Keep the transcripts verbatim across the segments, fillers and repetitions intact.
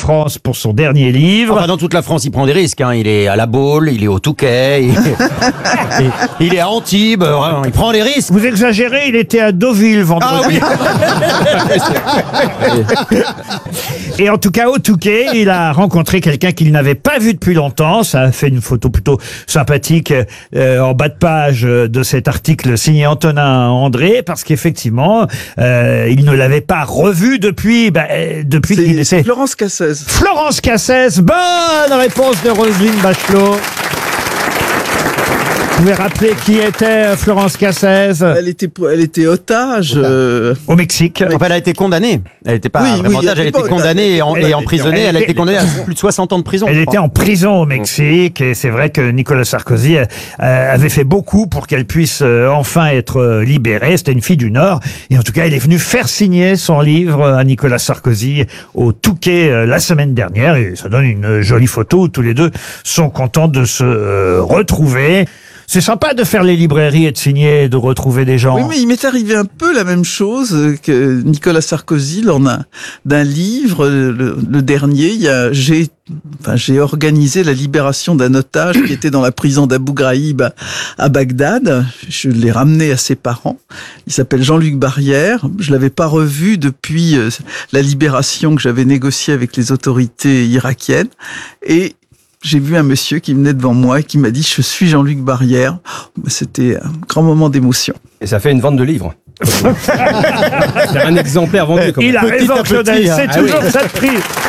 France pour son dernier livre. Enfin, dans toute la France, il prend des risques. Hein. Il est à La Baule, il est au Touquet, il est, il est à Antibes. Vraiment, il prend des risques. Vous exagérez, il était à Deauville vendredi. Ah oui. Et en tout cas, au Touquet, il a rencontré quelqu'un qu'il n'avait pas vu depuis longtemps. Ça a fait une photo plutôt sympathique euh, en bas de page de cet article signé Antonin André, parce qu'effectivement, euh, il ne l'avait pas revu depuis, bah, depuis qu'il C'est était... Florence Cassez. Florence Cassez, bonne réponse de Roselyne Bachelot. Vous pouvez rappeler qui était Florence Cassez? Elle était, elle était otage. Euh... Au Mexique. Enfin, elle a été condamnée. Elle n'était pas Oui, vraiment oui, otage, elle elle était était pas condamnée et, en, Elle et était- emprisonnée. elle Elle a était- été condamnée à plus de soixante ans de prison. Elle je était crois. en prison au Mexique et c'est vrai que Nicolas Sarkozy euh, avait fait beaucoup pour qu'elle puisse euh, enfin être euh, libérée. C'était une fille du Nord et en tout cas, elle est venue faire signer son livre à Nicolas Sarkozy au Touquet euh, la semaine dernière et ça donne une jolie photo où tous les deux sont contents de se euh, retrouver. C'est sympa de faire les librairies et de signer et de retrouver des gens. Oui, mais il m'est arrivé un peu la même chose que Nicolas Sarkozy lors d'un, d'un livre, le, le dernier. Il y a, j'ai, enfin, j'ai organisé la libération d'un otage qui était dans la prison d'Abu Ghraib à, à Bagdad. Je l'ai ramené à ses parents. Il s'appelle Jean-Luc Barrière. Je l'avais pas revu depuis euh, la libération que j'avais négociée avec les autorités irakiennes. Et j'ai vu un monsieur qui venait devant moi et qui m'a dit « Je suis Jean-Luc Barrière ». C'était un grand moment d'émotion. Et ça fait une vente de livres. C'est un exemplaire vendu. Comme Il a petit raison, à petit, Claudel, hein. c'est Ah oui. toujours ça de prix.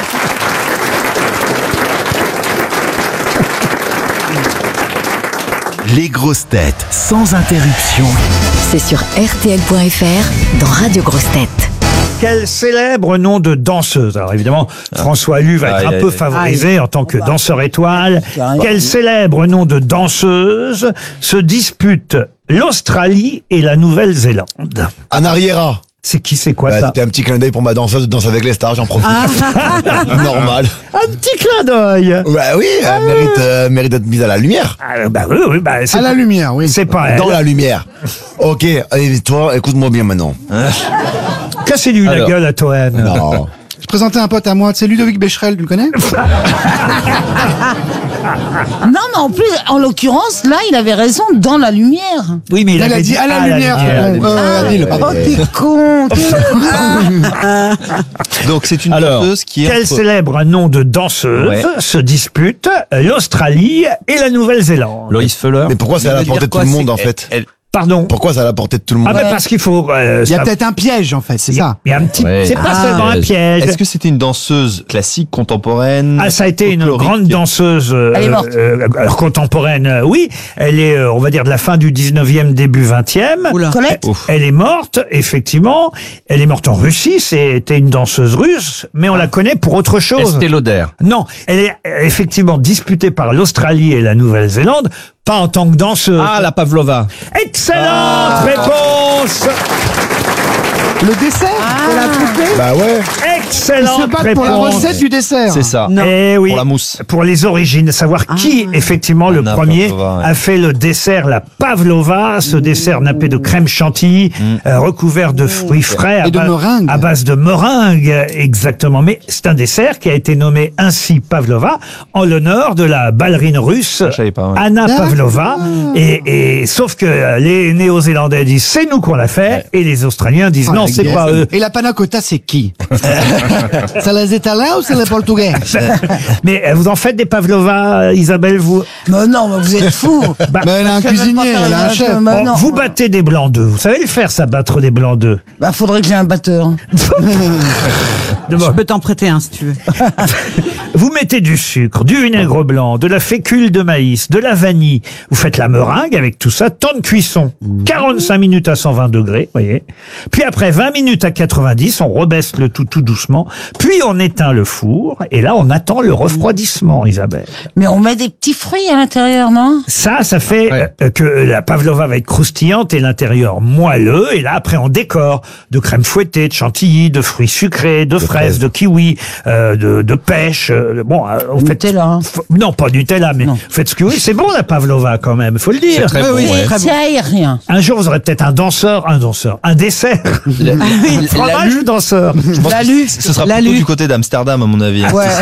Les grosses têtes sans interruption. C'est sur R T L point F R dans Radio Grosses Têtes. Quel célèbre nom de danseuse. Alors évidemment, François Lu va être Aïe, un aïe, peu aïe. favorisé en tant que danseur étoile. Quel célèbre nom de danseuse se dispute l'Australie et la Nouvelle-Zélande? Anariera. C'est qui, c'est quoi Bah, ça? c'était un petit clin d'œil pour ma danseuse de Danse avec les stars, j'en profite. Normal. Un petit clin d'œil. Bah oui, elle mérite, euh, mérite d'être mise à la lumière. Ah, bah oui, oui, bah, c'est À la pas- lumière, oui. C'est pas elle. Dans la lumière. Ok, allez, toi, écoute-moi bien maintenant. Cassez-lui la Alors. gueule à Toen. Non. Je présentais un pote à moi, c'est Ludovic Becherel, tu le connais? Non, mais en plus, en l'occurrence, là, il avait raison, dans la lumière. Oui, mais il, Elle avait a dit à la lumière. lumière. Ouais, ouais, dis-le, Oh, pardon. t'es con. Donc c'est une Alors, danseuse qui est Quel entre- célèbre nom de danseuse Ouais. se dispute l'Australie et la Nouvelle-Zélande? Loïs Fuller. Mais pourquoi c'est à la portée de tout le monde, en fait? Pardon. Pourquoi c'est à la portée de tout le Ah monde? ben parce qu'il faut... euh, Il y a ça- peut-être un piège, en fait, c'est il y a- ça. il y a un petit... Ouais. C'est pas Ah. seulement un piège. Est-ce que c'était une danseuse classique, contemporaine? Ah, ça a été une folklorique grande danseuse euh, Elle est morte. euh, alors, contemporaine, euh, oui. Elle est, euh, on va dire, de la fin du dix-neuvième, début vingtième. Colette. Ouf. Elle est morte, effectivement. Elle est morte en Russie. C'était une danseuse russe, mais on la connaît pour autre chose. Estée Lauder. Non, elle est euh, effectivement disputée par l'Australie et la Nouvelle-Zélande, pas en tant que danseuse. Ah, la Pavlova. Excellente réponse. Le dessert de la poupée, Bah ouais. ils se Excellente battent pour la réponse. recette du dessert. C'est ça. Eh oui. Pour la mousse. Pour les origines, savoir qui, effectivement, le Anna premier Pavlova, ouais. a fait le dessert, la pavlova, ce dessert nappé de crème chantilly, euh, recouvert de fruits frais. à Et de ba- meringue. À base de meringue, exactement. Mais c'est un dessert qui a été nommé ainsi pavlova, en l'honneur de la ballerine russe, je savais pas, ouais. Anna D'accord. Pavlova. Et, et, sauf que euh, les Néo-Zélandais disent c'est nous qu'on l'a fait, et les Australiens disent Ah, non, la c'est guerre. pas eux. Et la panna cotta, c'est qui? C'est les Italiens ou c'est les Portugais? Mais euh, vous en faites des pavlova, euh, Isabelle, vous? Mais non, mais vous êtes fous. Bah, Mais elle a un Je sais même pas cuisinier, faire elle a un la- chef. Mais Bon, non. vous battez des blancs d'œufs. Vous savez le faire, ça, battre des blancs d'œufs. Bah, faudrait que j'ai un batteur. De bon. Je peux t'en prêter un si tu veux. Vous mettez du sucre, du vinaigre blanc, de la fécule de maïs, de la vanille. Vous faites la meringue avec tout ça. Temps de cuisson, quarante-cinq minutes à cent vingt degrés, voyez. Puis après vingt minutes à quatre-vingt-dix, on rebaisse le tout tout doucement. Puis on éteint le four. Et là, on attend le refroidissement, Isabelle. Mais on met des petits fruits à l'intérieur, non? Ça, ça fait Ouais. euh, que la pavlova va être croustillante et l'intérieur moelleux. Et là, après, on décore de crème fouettée, de chantilly, de fruits sucrés, de, fraises, de kiwi, euh, de, de pêche. euh, bon, euh, vous faites... Nutella, hein. F- Non, pas Nutella, mais Non. vous faites ce que vous voulez. C'est bon, la pavlova, quand même, faut le dire. Très bon, ouais. C'est aérien. Un jour, vous aurez peut-être un danseur, un danseur, un dessert. La- la- Fromage danseur. Je pense La que lu, ce sera la plutôt lu. du côté d'Amsterdam, à mon avis. Ouais.